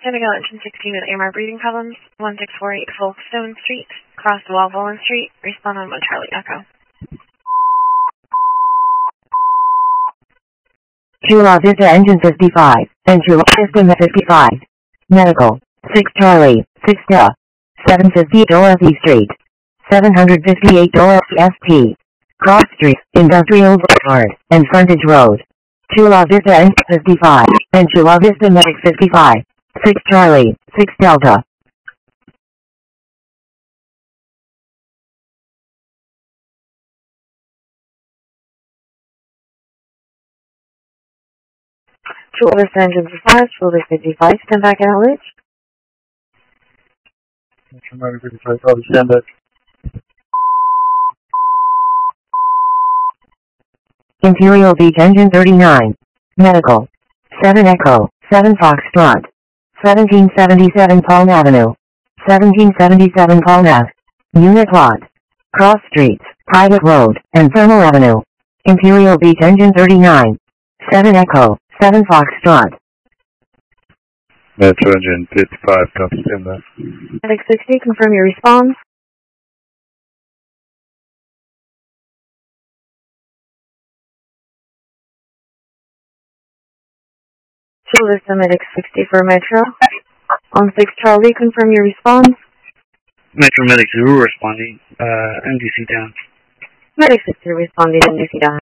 Senegal Engine 16 with AMR breathing problems. 1648 Folkestone Street, cross Walvolen Street. Respond on 1 Charlie Echo. Chula Vista Engine 55, and Chula Vista 55. Medical, 6 Charlie, 6 Delta. 750 Dorothy Street. 758 Dorothy St. Cross Street, Industrial Boulevard, and Frontage Road. Chula Vista Engine 55, and Chula Vista Medic 55. 6 Charlie, 6 Delta. Chula Vista Engine 55, Chula Vista 55, stand back and outreach. Medic 55, copy, stand back. Imperial Beach Engine 39. Medical. 7 Echo, 7 Foxtrot. 1777 Palm Avenue. 1777 Palm Ave. Unit lot. Cross Streets, Private Road, and Thermal Avenue. Imperial Beach Engine 39. 7 Echo, 7 Foxtrot. Metro Engine 55, copy, stand back. Medic 60, confirm your response. Chula Vista Medic 60 for Metro. On 6 Charlie, confirm your response. Metro Medic 0 responding, NDC down. Medic 60 responding, NDC down.